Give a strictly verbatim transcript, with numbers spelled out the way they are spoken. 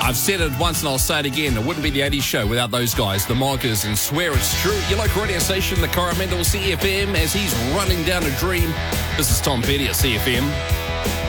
I've said it once and I'll say it again. It wouldn't be the eighties show without those guys, the Markers, and swear it's true. Your local radio station, the Coromandel C F M, as he's running down a dream. This is Tom Petty at C F M.